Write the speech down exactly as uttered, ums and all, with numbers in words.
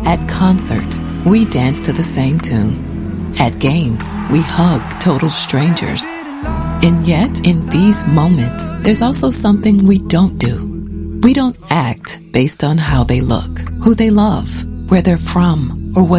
At concerts, we dance to the same tune. At games, we hug total strangers. And yet, in these moments, there's also something we don't do. We don't act based on how they look, who they love, where they're from,